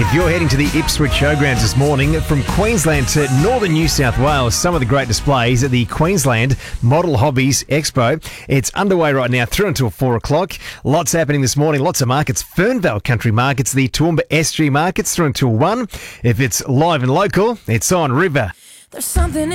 If you're heading to the Ipswich Showgrounds this morning, from Queensland to northern New South Wales, some of the great displays at the Queensland Model Hobbies Expo. It's underway right now through until 4 o'clock. Lots happening this morning, lots of markets. Fernvale Country Markets, the Toowoomba Estuary Markets through until 1. If it's live and local, it's on River. There's something